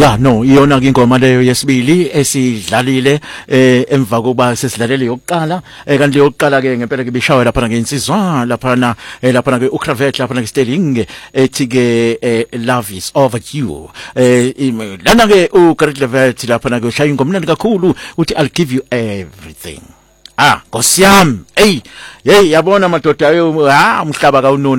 Ya no iyona ke ingoma leyo yesibili esidlalile emva kokuba sesidlalele yokuqala kanti yokuqala ke ngempela ke bishawe lapha ngeinsizwa lapha ke uCravet lapha ke Sterling ethi ke love is over you lana ke uCravet lapha ke ushaya ingoma kakhulu uthi I'll give you everything Nkosiyami hey yabona madoda umhlaba kawunoni